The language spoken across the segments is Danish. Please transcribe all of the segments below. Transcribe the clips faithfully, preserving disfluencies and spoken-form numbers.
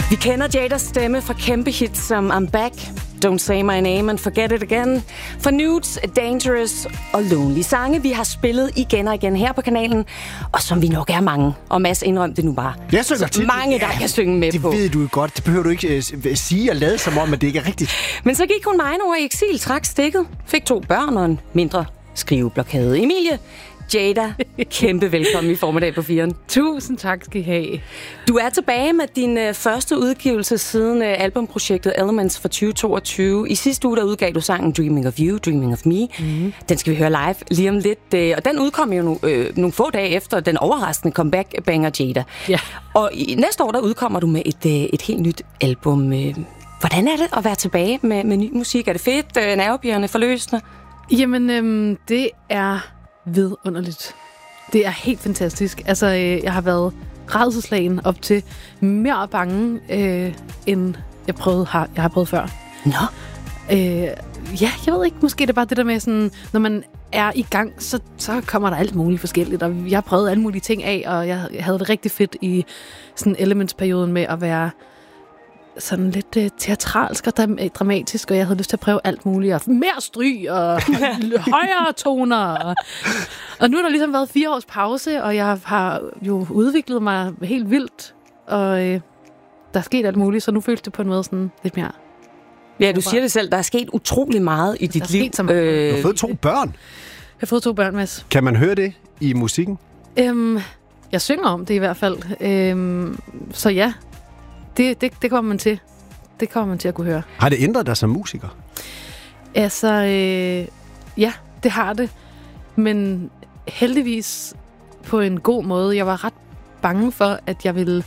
Vi kender Jadas stemme fra kæmpe hits som I'm Back, Don't Say My Name and Forget It Again, for Nudes, Dangerous og Lonely. Sange, vi har spillet igen og igen her på kanalen, og som vi nok er mange. Og Mads, indrøm det nu bare. Jeg synger så mange, der ja, kan synge med det på. Det ved du jo godt. Det behøver du ikke uh, sige og lade som om, at det ikke er rigtigt. Men så gik hun mig over i eksil, trak stikket, fik to børn og en mindre skriveblokade. Emilie, Jada, kæmpe velkommen i formiddag på firen. Tusind tak skal I have. Du er tilbage med din uh, første udgivelse siden uh, albumprojektet Elements for tyve toogtyve. I sidste uge der udgav du sangen Dreaming of You, Dreaming of Me. Mm. Den skal vi høre live lige om lidt. Uh, og den udkom jo nu, uh, nogle få dage efter den overraskende comeback-banger Jada. Ja. Og i, næste år der udkommer du med et, uh, et helt nyt album. Uh, hvordan er det at være tilbage med, med ny musik? Er det fedt, uh, nervepirrende, forløsende? Jamen, øhm, det er vidunderligt. Det er helt fantastisk. Altså, øh, jeg har været rædselsslagen op til mere bange, øh, end jeg, prøvede, har, jeg har prøvet før. Nå? Øh, ja, jeg ved ikke. Måske det er bare det der med, sådan, når man er i gang, så, så kommer der alt muligt forskelligt. Og jeg har prøvet alle mulige ting af, og jeg havde det rigtig fedt i sådan Elements-perioden med at være sådan lidt uh, teatralsk og dramatisk, og jeg havde lyst til at prøve alt muligt, og mere stryg, og højere toner. Og, og nu har der ligesom været fire års pause, og jeg har jo udviklet mig helt vildt, og uh, der er sket alt muligt, så nu føles det på en måde sådan lidt mere. Ja, du siger det selv, der er sket utrolig meget i dit liv. Øh... Du har fået to børn. Jeg har fået to børn, Mads. Kan man høre det i musikken? Øhm, jeg synger om det i hvert fald. Øhm, så ja, Det, det, det kommer man til. Det kommer man til at kunne høre. Har det ændret dig som musiker? Altså, øh, ja, det har det. Men heldigvis på en god måde. Jeg var ret bange for, at jeg ville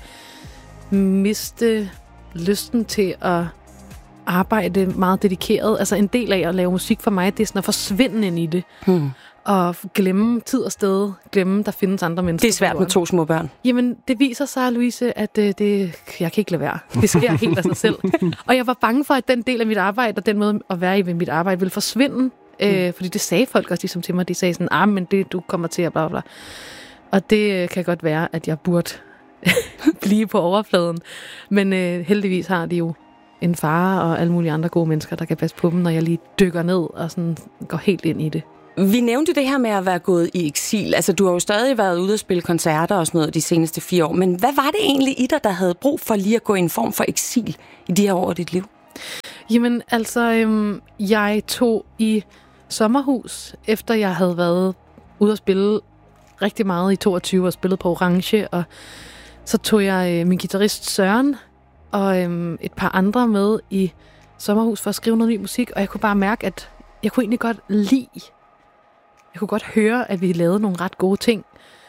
miste lysten til at arbejde meget dedikeret. Altså en del af at lave musik for mig, det er sådan at forsvinde ind i det. Hmm. Og glemme tid og sted, glemme, der findes andre mennesker. Det er svært med to små børn. Jamen, det viser sig, Louise, at øh, det, jeg kan ikke lade være. Det sker helt af sig selv. Og jeg var bange for, at den del af mit arbejde, og den måde at være i ved mit arbejde, ville forsvinde. Øh, mm. Fordi det sagde folk også ligesom til mig. De sagde sådan, ah, men det, du kommer til at bla bla. Og det kan godt være, at jeg burde blive på overfladen. Men øh, heldigvis har de jo en far og alle mulige andre gode mennesker, der kan passe på dem, når jeg lige dykker ned og sådan går helt ind i det. Vi nævnte det her med at være gået i eksil. Altså, du har jo stadig været ude og spille koncerter og sådan noget de seneste fire år. Men hvad var det egentlig i dig, der havde brug for lige at gå i en form for eksil i de her år af dit liv? Jamen, altså, øhm, jeg tog i sommerhus, efter jeg havde været ude og spille rigtig meget i toogtyve og spillet på Orange. Og så tog jeg øh, min guitarist Søren og øhm, et par andre med i sommerhus for at skrive noget ny musik. Og jeg kunne bare mærke, at jeg kunne egentlig godt lide... Jeg kunne godt høre, at vi lavede nogle ret gode ting.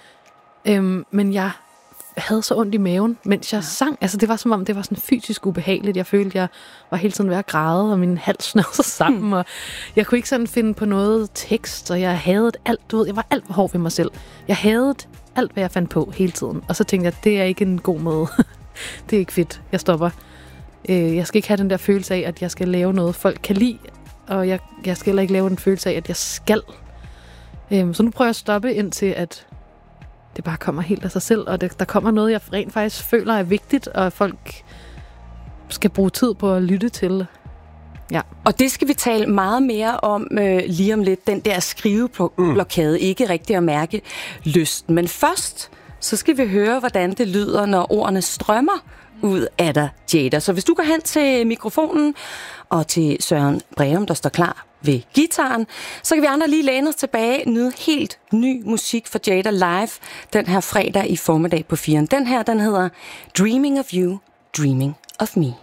Øhm, men jeg havde så ondt i maven, mens jeg ja. sang. Altså, det var som om, det var sådan fysisk ubehageligt. Jeg følte, jeg var hele tiden ved at græde, og min hals snød sig sammen. Hmm. Og jeg kunne ikke sådan finde på noget tekst, og jeg havde alt. Du ved, jeg var alt for hård ved mig selv. Jeg havde alt, hvad jeg fandt på hele tiden. Og så tænkte jeg, det er ikke en god måde. Det er ikke fedt. Jeg stopper. Øh, jeg skal ikke have den der følelse af, at jeg skal lave noget, folk kan lide. Og jeg, jeg skal heller ikke lave den følelse af, at jeg skal. Øhm, så nu prøver jeg at stoppe indtil, at det bare kommer helt af sig selv, og det, der kommer noget, jeg rent faktisk føler er vigtigt, og folk skal bruge tid på at lytte til. Ja. Og det skal vi tale meget mere om øh, lige om lidt, den der skriveblokade, mm. ikke rigtig at mærke lysten. Men først, så skal vi høre, hvordan det lyder, når ordene strømmer ud af dig, Jada. Så hvis du går hen til mikrofonen og til Søren Breum, der står klar ved gitaren, så kan vi andre lige læne os tilbage, nyde helt ny musik for Jada live den her fredag i formiddag på firen. Den her, den hedder Dreaming of You, Dreaming of Me.